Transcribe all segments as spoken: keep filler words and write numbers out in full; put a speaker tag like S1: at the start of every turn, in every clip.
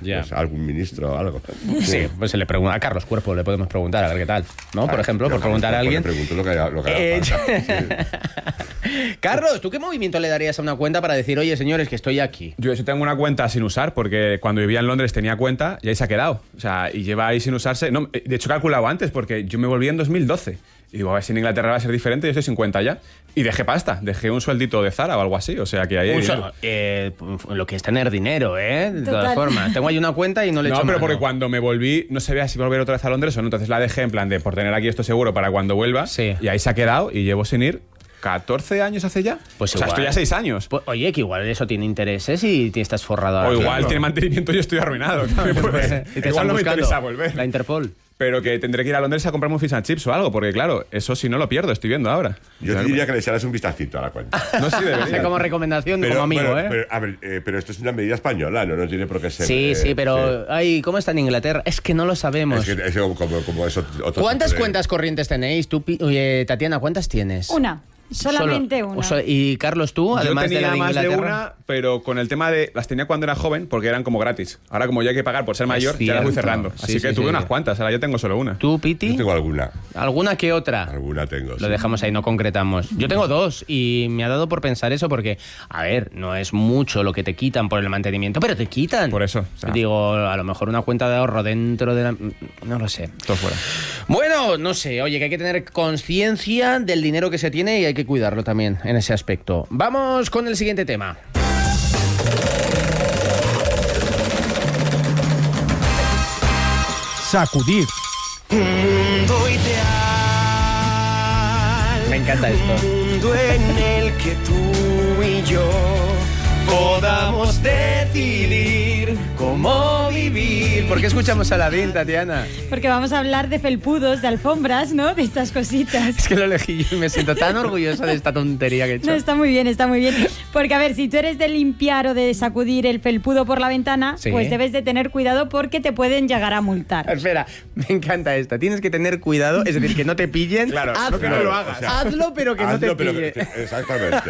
S1: yeah.
S2: pues, algún ministro o algo.
S1: Sí, pues se le pregunta a Carlos Cuerpo, le podemos preguntar a ver qué tal, ¿no? Por
S2: Ah,
S1: ejemplo, por preguntar a alguien.
S2: Le pregunto lo que haga, lo que haga
S1: Eh,
S2: falta. Sí.
S1: Carlos, ¿tú qué movimiento le darías a una cuenta para decir, oye, señores, que estoy aquí?
S3: Yo, yo tengo una cuenta sin usar porque cuando vivía en Londres tenía cuenta y ahí se ha quedado. O sea, y lleva ahí sin usarse. No, de hecho, he calculado antes porque yo me volví en dos mil doce. Y digo, a ver si en Inglaterra va a ser diferente, yo estoy cincuenta ya. Y dejé pasta, dejé un sueldito de Zara o algo así. O sea, que ahí hay
S1: Un
S3: dinero.
S1: so- eh, lo que es tener dinero, ¿eh? De todas
S4: Total.
S1: formas. Tengo ahí una cuenta y no le
S3: No,
S1: echo
S3: pero
S1: mano.
S3: porque cuando me volví no sabía si volver otra vez a Londres o no. Entonces la dejé en plan de por tener aquí esto seguro para cuando vuelva.
S1: Sí.
S3: Y ahí se ha quedado y llevo sin ir catorce años hace ya.
S1: Pues
S3: o sea,
S1: igual.
S3: estoy a seis años.
S1: Pues, oye, que igual eso tiene intereses y te estás forrado ahora.
S3: o igual
S1: Claro.
S3: tiene mantenimiento y yo estoy arruinado. Claro, pues,
S1: Y te
S3: igual
S1: están
S3: no me
S1: buscando
S3: interesa volver.
S1: la Interpol.
S3: Pero que tendré que ir a Londres a comprarme un fish and chips o algo, porque claro, eso sí no lo pierdo, estoy viendo ahora.
S2: Yo te diría que le echaras un vistacito a la cuenta.
S3: No, sí,
S1: O sea,
S3: debería.
S1: como recomendación, como amigo,
S2: pero,
S1: ¿eh?
S2: pero, a ver, eh, pero esto es una medida española, no, no tiene por qué ser.
S1: Sí,
S2: eh,
S1: sí, pero...
S2: sí.
S1: Ay, ¿cómo está en Inglaterra? Es que no lo sabemos.
S2: Es que es como, como eso, otro
S1: ¿Cuántas
S2: tipo de-
S1: cuentas corrientes tenéis? Tú, Pi- oye, Tatiana, ¿cuántas tienes?
S4: Una. Solamente
S1: Solo-
S4: una.
S1: o so- ¿Y Carlos, tú,
S3: Yo
S1: además
S3: tenía
S1: de la de
S3: más de
S1: Inglaterra?
S3: una, pero con el tema de... Las tenía cuando era joven porque eran como gratis. Ahora como ya hay que pagar por ser mayor, ya las voy
S1: cierto.
S3: cerrando.
S1: Sí,
S3: Así
S1: sí,
S3: que
S1: sí,
S3: tuve
S1: sí.
S3: unas cuantas, ahora ya tengo solo una.
S1: ¿Tú, Piti?
S2: Yo tengo alguna.
S1: ¿Alguna que otra?
S2: Alguna tengo.
S1: Lo
S2: sí.
S1: dejamos ahí, no concretamos. Yo tengo dos y me ha dado por pensar eso porque, a ver, no es mucho lo que te quitan por el mantenimiento, pero te quitan.
S3: Por eso, o sea.
S1: Digo, a lo mejor una cuenta de ahorro dentro de la... No lo sé.
S3: Todo fuera.
S1: Bueno, no sé, oye, que hay que tener conciencia del dinero que se tiene y hay que cuidarlo también en ese aspecto. Vamos con el siguiente tema.
S5: Sacudir.
S1: Me encanta esto.
S6: Mundo en el que tú y yo podamos decidir
S1: ¿Cómo vivir? ¿Por qué escuchamos a Aladín, Tatiana?
S4: Porque vamos a hablar de felpudos, de alfombras, ¿no? De estas cositas.
S1: Es que lo elegí yo y me siento tan orgullosa de esta tontería que he hecho.
S4: No, está muy bien, está muy bien. Porque, a ver, si tú eres de limpiar o de sacudir el felpudo por la ventana,
S1: Sí.
S4: pues debes de tener cuidado porque te pueden llegar a multar.
S1: Espera, me encanta esta. Tienes que tener cuidado, es decir, que no te pillen.
S3: Claro,
S1: hazlo,
S3: no que no lo hagas.
S2: o sea,
S1: hazlo, pero que no te
S2: Hazlo, pero
S1: pille.
S2: que- exactamente.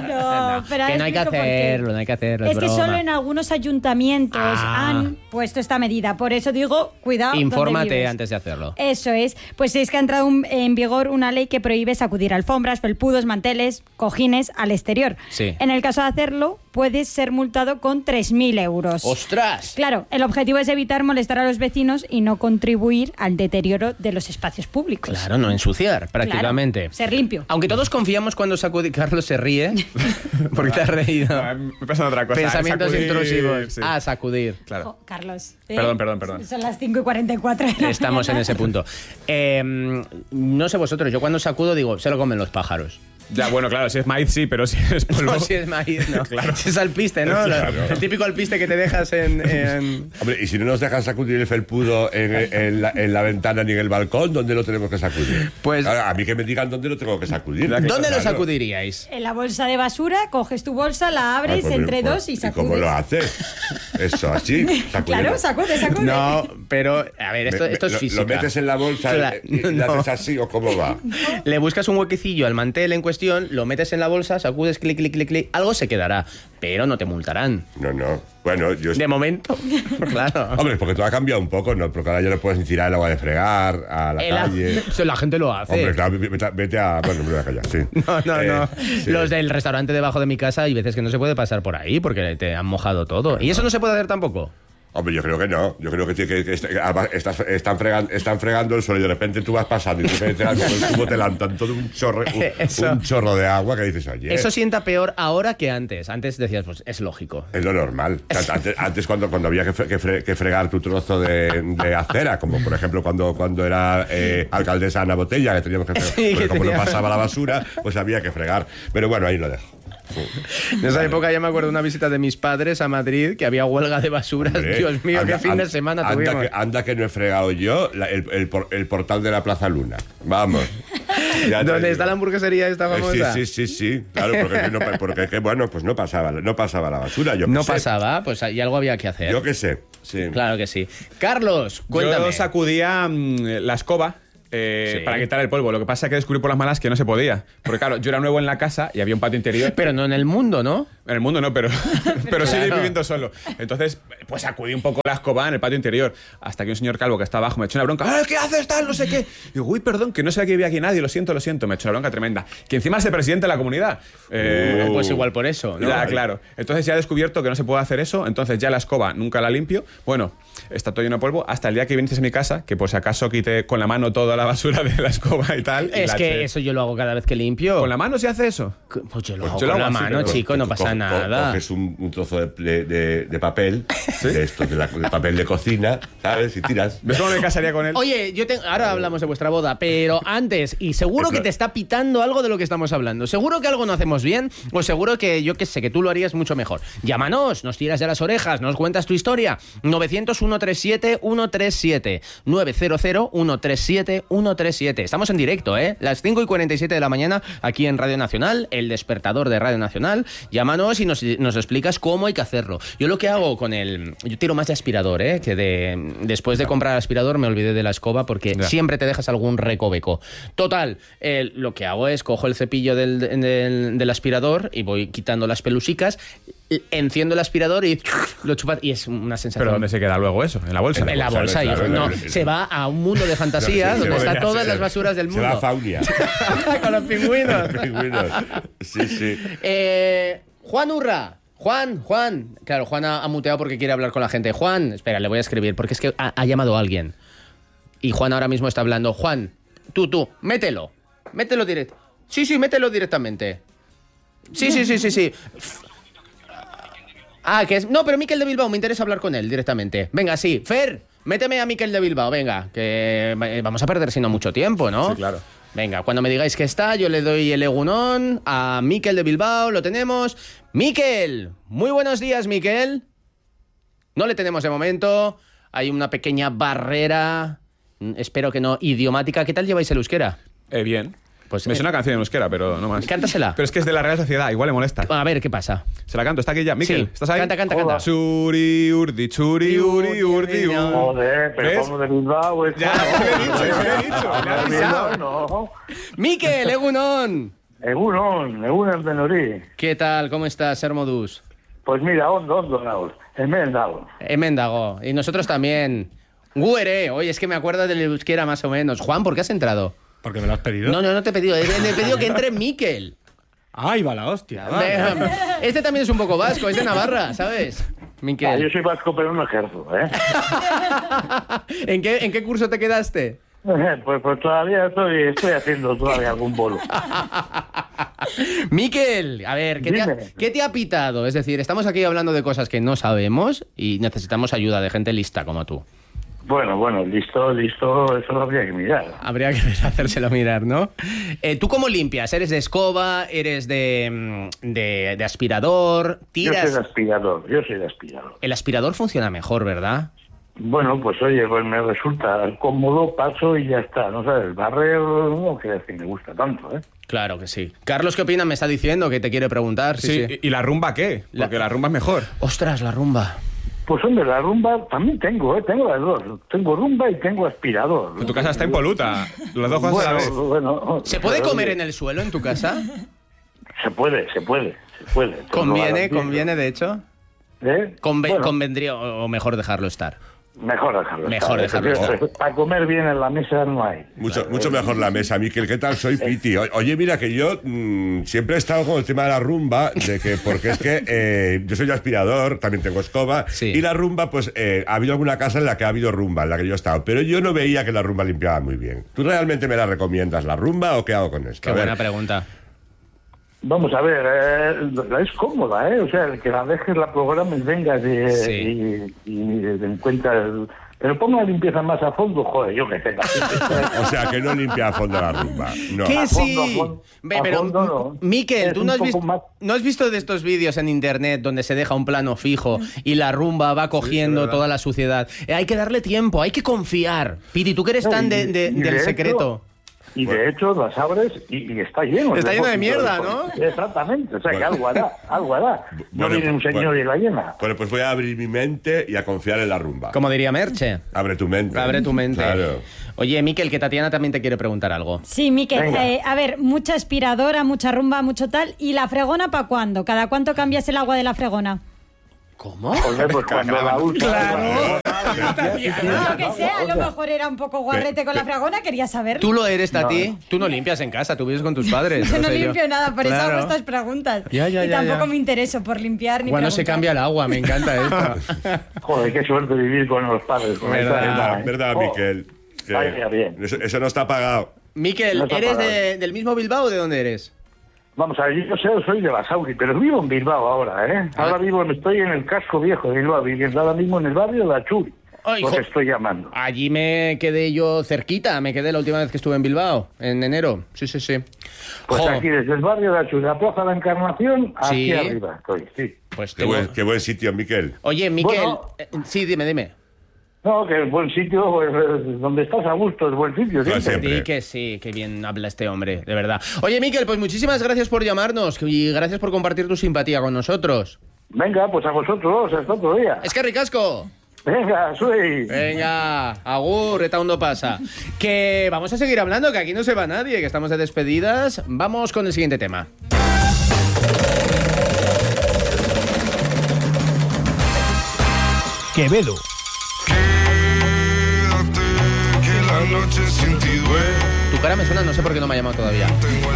S4: No, pero
S1: que no hay que
S4: explico por qué.
S1: hacerlo, no hay que hacerlo.
S4: Es que
S1: broma.
S4: solo en algunos ayuntamientos
S1: Ah.
S4: han puesto esta medida. Por eso digo, cuidado. donde
S1: Infórmate
S4: vives.
S1: antes de hacerlo.
S4: Eso es. Pues es que ha entrado un- en vigor una ley que prohíbe sacudir alfombras, felpudos, manteles, cojines al exterior.
S1: Sí.
S4: En el caso de hacerlo, puedes ser multado con tres mil euros.
S1: ¡Ostras!
S4: Claro, el objetivo es evitar molestar a los vecinos y no contribuir al deterioro de los espacios públicos.
S1: Claro, no ensuciar, prácticamente.
S4: Claro, ser limpio.
S1: Aunque todos confiamos cuando sacude... Carlos se ríe. ¿Por qué te has reído?
S3: Ah, me pasa otra cosa.
S1: Pensamientos
S3: sacudir,
S1: intrusivos.
S3: sí.
S1: Ah, sacudir.
S3: Claro.
S4: Jo, Carlos. ¿eh?
S3: Perdón, perdón, perdón.
S4: Son las cinco y cuarenta y cuatro. de la
S1: Estamos en
S4: mañana.
S1: ese punto. Eh, no sé vosotros, yo cuando sacudo digo, se lo comen los pájaros.
S3: Ya, bueno, claro, si es maíz sí, pero si es polvo...
S1: No, si es maíz, no.
S3: Claro.
S1: Si es alpiste, ¿no?
S2: Claro.
S1: El típico alpiste que te dejas en... en-
S2: Hombre, y si no nos dejan sacudir el felpudo en, en la, en la ventana ni en el balcón, ¿dónde lo tenemos que sacudir?
S1: Pues-
S2: Ahora, a mí que me digan dónde lo tengo que sacudir.
S1: ¿Dónde lo
S2: Claro.
S1: sacudiríais?
S4: En la bolsa de basura, coges tu bolsa, la
S2: Ah,
S4: abres
S2: pues,
S4: entre
S2: pues,
S4: dos y sacudes.
S2: cómo lo haces? Eso, así. sacudiendo.
S4: Claro, sacude, sacude.
S1: No, pero, a ver, esto,
S2: Me-
S1: esto
S2: me-
S1: es
S2: lo-
S1: física.
S2: ¿Lo metes en la bolsa
S1: Claro,
S2: y, y
S1: no.
S2: lo haces así o cómo va?
S1: Le buscas un huequecillo al mantel en cuestión, lo metes en la bolsa, sacudes, clic, clic, clic, clic, algo se quedará, pero no te multarán.
S2: No, no. Bueno, yo...
S1: De momento, claro.
S2: Hombre, porque todo ha cambiado un poco, ¿no? Porque ahora ya no puedes ni tirar el agua de fregar a la
S1: El a-
S2: calle.
S1: La gente lo hace.
S2: Hombre, claro, vete a... Vete a bueno, me voy a callar, sí.
S1: No, no,
S2: Eh,
S1: no.
S2: sí.
S1: Los del restaurante debajo de mi casa hay veces que no se puede pasar por ahí porque te han mojado todo. ¿Y eso no se puede hacer tampoco?
S2: Hombre, yo creo que no. Yo creo que, que, que, que est- además estás, están, fregando, están fregando el suelo y de repente tú vas pasando y tú te con el tubo te lanzan todo un chorro, un,
S1: Eso-
S2: un chorro de agua que dices, oye,
S1: Eso sienta peor ahora que antes. Antes decías, pues es lógico.
S2: es lo normal. Antes, antes cuando, cuando había que, fre- que, fre- que fregar tu trozo de, de acera, como por ejemplo cuando, cuando era eh, alcaldesa Ana Botella, que teníamos que fregar,
S1: Sí,
S2: porque
S1: que
S2: como
S1: tenía-
S2: no pasaba la basura, pues había que fregar. Pero bueno, ahí lo dejo.
S1: En esa época ya me acuerdo de una visita de mis padres a Madrid, que había huelga de basuras.
S2: Hombre,
S1: Dios mío,
S2: anda-
S1: qué fin de
S2: anda-
S1: semana
S2: anda
S1: tuvimos.
S2: que, anda que no he fregado yo la- el, el por- el portal de la Plaza Luna. Vamos. Ya te
S1: ¿Dónde
S2: digo.
S1: está la hamburguesería esta
S2: Eh,
S1: famosa?
S2: Sí, sí, sí, sí. Claro, porque, no, porque que, bueno, pues no pasaba, no pasaba la basura. Yo qué
S1: No
S2: sé.
S1: pasaba, pues ahí algo había que hacer.
S2: Yo qué sé. Sí.
S1: Claro que sí. Carlos, cuéntame.
S3: Yo sacudía mm, la escoba eh,
S1: Sí.
S3: para quitar el polvo. Lo que pasa es que descubrí por las malas que no se podía. Porque claro, yo era nuevo en la casa y había un patio interior.
S1: Pero no en el mundo, ¿no?
S3: En el mundo no, pero, pero sí
S1: Claro.
S3: viviendo solo. Entonces, pues acudí un poco a la escoba en el patio interior, hasta que un señor calvo que está abajo me echó una bronca. ¡Ah, qué haces, tal, no sé qué! Y digo, uy, perdón, que no sé que había aquí nadie, lo siento, lo siento. Me echó una bronca tremenda. Que encima es el presidente de la comunidad. Eh,
S1: Pues igual por eso, ¿no?
S3: Ya, claro. Entonces ya he descubierto que no se puede hacer eso, entonces ya la escoba nunca la limpio. Bueno, está todo lleno de polvo hasta el día que viniste a mi casa, que por si acaso quité con la mano toda la basura de la escoba y tal. y
S1: Es
S3: la
S1: que
S3: eché.
S1: eso yo lo hago cada vez que limpio.
S3: ¿Con la mano se hace eso?
S1: Pues yo lo
S3: Pues
S1: hago
S3: yo lo
S1: con
S3: hago
S1: la
S3: así,
S1: mano,
S3: pero-
S1: chico, no
S2: Co-
S1: pasa
S2: co-
S1: nada.
S2: Coges un, un trozo de, de- de- de papel, de esto, de, la- de papel de cocina, ¿sabes? Y tiras.
S3: ¿Ves cómo me casaría con él?
S1: Oye, yo te- ahora hablamos de vuestra boda, pero antes, y seguro que te está pitando algo de lo que estamos hablando. Seguro que algo no hacemos bien, o seguro que yo qué sé, que tú lo harías mucho mejor. Llámanos, nos tiras de las orejas, nos cuentas tu historia. novecientos, ciento treinta y siete, ciento treinta y siete. novecientos, ciento treinta y siete, ciento treinta y siete. Estamos en directo, ¿eh? Las cinco y cuarenta y siete de la mañana, aquí en Radio Nacional, el despertador de Radio Nacional. Llámanos y nos, nos explicas cómo hay que hacerlo. Yo lo que hago con el... Yo tiro más de aspirador, ¿eh? Que de... Después de comprar aspirador me olvidé de la escoba porque
S3: Ya.
S1: siempre te dejas algún recoveco. Total, eh, lo que hago es cojo el cepillo del, del, del aspirador y voy quitando las pelusicas, enciendo el aspirador y lo chupas y es una sensación...
S3: ¿Pero dónde se queda luego eso? ¿En la bolsa?
S1: En la bolsa,
S2: Claro,
S1: hijo.
S2: claro,
S1: No,
S2: claro.
S1: se va a un mundo de fantasía
S2: Sí, sí,
S1: donde
S2: sí,
S1: están
S2: sí,
S1: todas
S2: sí,
S1: las
S2: sí.
S1: basuras del
S2: Se va a
S1: mundo.
S2: Faunia.
S1: Con los pingüinos.
S2: Pingüinos. Sí, sí.
S1: Eh, Juan Urra. Juan, Juan. Claro, Juan ha, ha muteado porque quiere hablar con la gente. Juan, espera, le voy a escribir porque es que ha, ha llamado a alguien. Y Juan ahora mismo está hablando. Juan, tú, tú, mételo. Mételo directo. Sí, sí, mételo directamente. Sí, sí, sí, sí, sí. Ah, que es... No, pero Miquel de Bilbao, me interesa hablar con él directamente. Venga, sí. Fer, méteme a Miquel de Bilbao, venga. Que eh, vamos a perder si no mucho tiempo, ¿no?
S3: Sí, claro.
S1: Venga, cuando me digáis que está, yo le doy el egunón a Miquel de Bilbao, lo tenemos. Miquel, muy buenos días, Miquel. No le tenemos de momento, hay una pequeña barrera, mm, espero que no idiomática. ¿Qué tal lleváis el euskera?
S3: Eh, bien.
S1: Pues,
S3: Me
S1: eh,
S3: suena una canción en euskera, pero no más.
S1: Cántasela.
S3: Pero es que es de la Real Sociedad, igual le molesta.
S1: A ver, ¿qué pasa?
S3: Se la canto, está aquí ya. Miquel,
S1: Sí,
S3: ¿estás ahí?
S1: canta, canta, canta.
S3: Churi, urdi, churi, uri, urdi, uri.
S5: Joder, pero
S3: ¿Ves?
S5: como de Bilbao es...
S3: Ya, ya le he dicho, ya le he dicho, le he avisado.
S5: No,
S1: Miquel, egunon.
S5: Egunon, egunon de Nori.
S1: ¿Qué tal? ¿Cómo estás, Hermodus?
S5: Pues mira, ondo, ondo, naus. Hemen dago.
S1: Emendago. Y nosotros también. Guere, oye, es que me acuerdo del euskera más o menos. Juan, ¿por qué has entrado?
S7: Porque me lo has pedido.
S1: No, no, no te he pedido. He, he pedido que entre Miquel.
S7: Ay, va la hostia. va.
S1: Este también es un poco vasco, es de Navarra, ¿sabes?
S5: Ah, yo
S1: Miquel.
S5: soy vasco, pero no ejerzo, ¿eh?
S1: ¿En qué, ¿En qué curso te quedaste?
S5: pues, pues todavía estoy, estoy haciendo todavía algún bolo.
S1: Miquel, a ver, ¿qué te, ha,
S5: Dime.
S1: ¿qué te ha pitado? Es decir, estamos aquí hablando de cosas que no sabemos y necesitamos ayuda de gente lista como tú.
S5: Bueno, bueno, listo, listo, eso lo habría que mirar.
S1: Habría que hacérselo mirar, ¿no? Eh, ¿Tú cómo limpias? ¿Eres de escoba? ¿Eres de, mm, de, de aspirador?
S5: Yo
S1: ¿Tiras?
S5: soy de aspirador, yo soy de aspirador.
S1: El aspirador funciona mejor, ¿verdad?
S5: Bueno, pues oye, pues me resulta cómodo, paso y ya está. No sabes, barrer no quiere decir que me gusta tanto, ¿eh?
S1: Claro que sí. Carlos, ¿qué opina? Me está diciendo que te quiere preguntar.
S3: Sí, ¿y y la rumba qué?
S1: La-
S3: Porque la rumba es mejor.
S1: Ostras, la rumba.
S5: Pues hombre, la rumba también tengo, ¿eh? Tengo las dos. Tengo rumba y tengo aspirador.
S3: En tu casa está impoluta. Las dos cosas a la vez.
S5: Bueno, bueno,
S1: ¿Se puede
S5: pero,
S1: comer
S5: oye,
S1: en el suelo en tu casa?
S5: Se puede, se puede, se puede. Te lo
S1: Conviene,
S5: garantizo.
S1: conviene, de hecho.
S5: ¿Eh?
S1: Conve-
S5: Bueno,
S1: Convendría, o o mejor dejarlo estar.
S5: mejor dejarlo.
S1: Mejor
S5: estar,
S1: dejarlo
S5: porque Para comer bien en la mesa no hay.
S2: Mucho, mucho mejor la mesa, Miquel. ¿Qué tal? Soy Piti. O- Oye, mira, que yo mm, siempre he estado con el tema de la rumba, de que porque es que eh, yo soy aspirador, también tengo escoba,
S1: Sí.
S2: y la rumba, pues eh, ha habido alguna casa en la que ha habido rumba, en la que yo he estado, pero yo no veía que la rumba limpiaba muy bien. ¿Tú realmente me la recomiendas, la rumba, o qué hago con esto?
S1: Qué
S2: A ver.
S1: buena pregunta.
S5: Vamos a ver, eh, es cómoda, ¿eh? O sea, el que la dejes, la programes, vengas y,
S1: Sí.
S5: y, y encuentras... Pero ponga la limpieza más a fondo, joder, yo que sé.
S2: O sea, que no limpia a fondo la rumba. No.
S1: ¿Qué
S5: A
S1: sí?
S5: fondo, a fondo.
S1: Ve,
S5: A
S1: pero,
S5: fondo no.
S1: Miquel,
S5: Es
S1: ¿tú
S5: un
S1: no has,
S5: poco
S1: visto,
S5: más-
S1: no has visto de estos vídeos en internet donde se deja un plano fijo y la rumba va cogiendo toda la suciedad? Eh, hay que darle tiempo, hay que confiar. Piti, tú que eres
S5: No,
S1: tan
S5: y-
S1: de- de-
S5: y de
S1: del
S5: hecho-
S1: secreto.
S5: Y de hecho las abres y, y está lleno.
S1: Está lleno de
S5: depósito
S1: mierda,
S5: depósito.
S1: ¿no?
S5: Exactamente, o sea que
S2: Bueno.
S5: algo hará, algo hará. No
S2: Bueno,
S5: viene un
S2: pues-
S5: señor
S2: bueno.
S5: y la llena.
S2: Bueno, pues voy a abrir mi mente y a confiar en la rumba.
S1: Como diría Merche.
S2: Abre tu mente.
S1: Abre tu mente.
S2: Claro.
S1: Oye, Miquel, que Tatiana también te quiere preguntar algo.
S4: Sí, Miquel,
S5: Venga.
S4: eh, a ver, mucha aspiradora, mucha rumba, mucho tal. ¿Y la fregona para cuándo? ¿Cada cuánto cambias el agua de la fregona?
S1: ¿Cómo?
S5: Joder, pues cuando la usas...
S1: Claro.
S4: No, que sea, a lo mejor era un poco guarrete con la fregona, quería saberlo.
S1: Tú lo eres, Tati. Tú no limpias en casa, tú vives con tus padres.
S4: Yo no
S1: sé
S4: limpio nada, por eso
S1: Claro.
S4: hago estas preguntas.
S1: Ya, ya,
S4: y
S1: ya,
S4: tampoco
S1: ya.
S4: me intereso por limpiar ni
S1: Cuando se
S4: preguntar.
S1: cambia el agua, me encanta esto.
S5: Joder, qué suerte vivir con los padres. Con
S1: Verdad,
S5: esta edad,
S2: Verdad,
S5: ¿eh?
S2: verdad,
S5: Oh,
S2: Miquel. Que
S5: vaya bien.
S2: Eso, eso no está pagado.
S1: Miquel,
S5: No está
S1: ¿eres
S5: pagado.
S1: de- del mismo Bilbao o de dónde eres?
S5: Vamos a ver, yo sé, soy de Basauri, pero vivo en Bilbao ahora, ¿eh? Ahora vivo, estoy en el casco viejo de Bilbao, viviendo ahora mismo en el barrio de Achuri,
S1: Ay,
S5: lo
S1: jo-
S5: que estoy llamando.
S1: Allí me quedé yo cerquita, me quedé la última vez que estuve en Bilbao, en enero. Sí, sí, sí.
S5: Pues
S1: Jo,
S5: aquí, desde el barrio de Achuri, la Plaza de la Encarnación, aquí
S1: Sí.
S5: arriba estoy, sí.
S1: pues
S2: Qué
S1: tengo-
S2: buen, qué buen sitio, Miquel.
S1: Oye, Miquel,
S5: Bueno.
S1: eh, sí, dime, dime.
S5: No, que es buen sitio, pues, eh, donde estás a gusto, es buen sitio,
S2: Ah,
S5: siempre.
S2: siempre.
S1: Sí, que sí, que bien habla este hombre, de verdad. Oye, Miquel, pues muchísimas gracias por llamarnos y gracias por compartir tu simpatía con nosotros.
S5: Venga, pues a vosotros, hasta otro día.
S1: Es que ricasco.
S5: Venga, soy...
S1: Venga, agur, eta ondo pasa. Que vamos a seguir hablando, que aquí no se va nadie, que estamos de despedidas. Vamos con el siguiente tema.
S8: Quevedo.
S6: Quédate, que la noche sin ti duele.
S1: Tu cara me suena, no sé por qué no me ha llamado todavía.